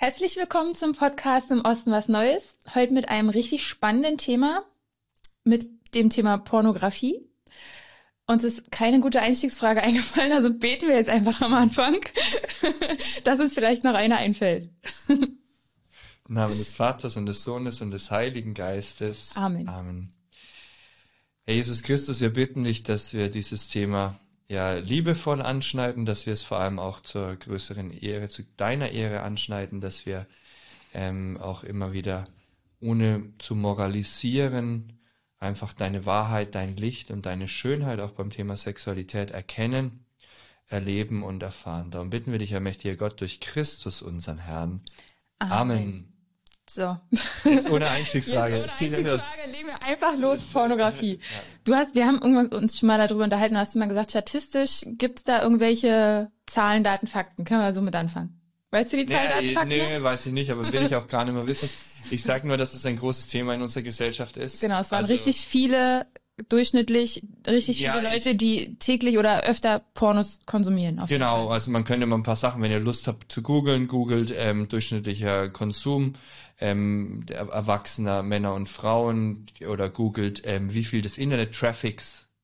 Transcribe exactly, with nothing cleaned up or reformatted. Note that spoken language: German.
Herzlich willkommen zum Podcast Im Osten was Neues. Heute mit einem richtig spannenden Thema, mit dem Thema Pornografie. Uns ist keine gute Einstiegsfrage eingefallen, also beten wir jetzt einfach am Anfang, dass uns vielleicht noch eine einfällt. Im Namen des Vaters und des Sohnes und des Heiligen Geistes. Amen. Amen. Herr Jesus Christus, wir bitten dich, dass wir dieses Thema ja liebevoll anschneiden, dass wir es vor allem auch zur größeren Ehre, zu deiner Ehre anschneiden, dass wir ähm, auch immer wieder, ohne zu moralisieren, einfach deine Wahrheit, dein Licht und deine Schönheit auch beim Thema Sexualität erkennen, erleben und erfahren. Darum bitten wir dich, allmächtiger Gott, durch Christus, unseren Herrn. Amen. Amen. So. Jetzt ohne Einstiegsfrage. Jetzt ohne Einstiegsfrage legen wir einfach los, Pornografie. Ja. Du hast, wir haben irgendwann uns schon mal darüber unterhalten, du hast mal gesagt, statistisch gibt es da irgendwelche Zahlen, Daten, Fakten. Können wir so mit anfangen? Weißt du die Zahlen, Daten, Fakten? Nee, weiß ich nicht, aber will ich auch gar nicht mehr wissen. Ich sage nur, dass es ein großes Thema in unserer Gesellschaft ist. Genau, es waren also, richtig viele, durchschnittlich, richtig ja, viele Leute, die täglich oder öfter Pornos konsumieren. Auf genau, also man könnte mal ein paar Sachen, wenn ihr Lust habt zu googeln, googelt ähm, durchschnittlicher Konsum ähm, der erwachsener Männer und Frauen oder googelt, ähm, wie viel des Internet-Traffics